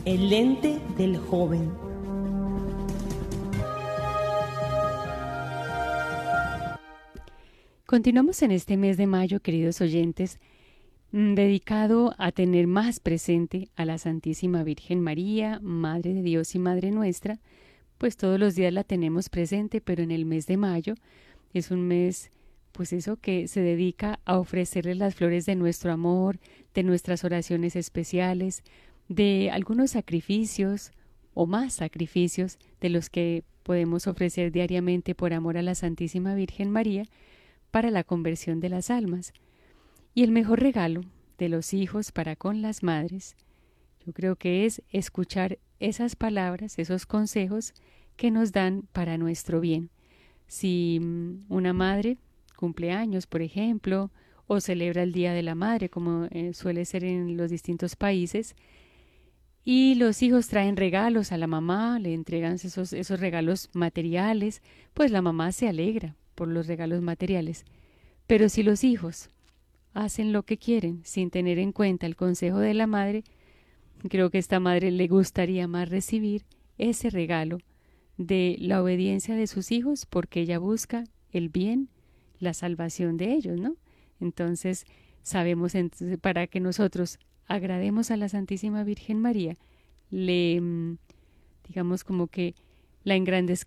el lente del joven. Continuamos en este mes de mayo, queridos oyentes, dedicado a tener más presente a la Santísima Virgen María, Madre de Dios y Madre nuestra. Pues todos los días la tenemos presente, pero en el mes de mayo es un mes, pues eso, que se dedica a ofrecerle las flores de nuestro amor, de nuestras oraciones especiales, de algunos sacrificios o más sacrificios de los que podemos ofrecer diariamente por amor a la Santísima Virgen María para la conversión de las almas. Y el mejor regalo de los hijos para con las madres, yo creo que es escuchar esas palabras, esos consejos que nos dan para nuestro bien. Si una madre cumple años, por ejemplo, o celebra el Día de la Madre, como suele ser en los distintos países, y los hijos traen regalos a la mamá, le entregan esos regalos materiales, pues la mamá se alegra por los regalos materiales. Pero si los hijos hacen lo que quieren sin tener en cuenta el consejo de la madre, creo que a esta madre le gustaría más recibir ese regalo de la obediencia de sus hijos porque ella busca el bien, la salvación de ellos, ¿no? Entonces, sabemos para que nosotros agrademos a la Santísima Virgen María, le digamos como que la engrandezcamos